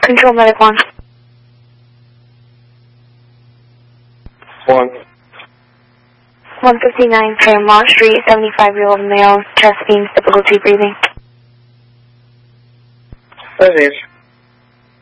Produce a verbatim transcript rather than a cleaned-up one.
Control Medic one. One. one fifty-nine Fairmont Street, seventy-five-year-old male, chest pains, difficulty breathing. That is.